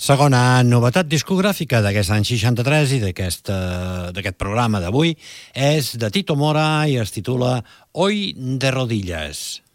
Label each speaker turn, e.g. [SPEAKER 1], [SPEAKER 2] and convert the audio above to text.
[SPEAKER 1] Segona novetat discogràfica d'aquest any 63 i d'aquest programa d'avui és de Tito Mora i es titula Hoy de rodillas.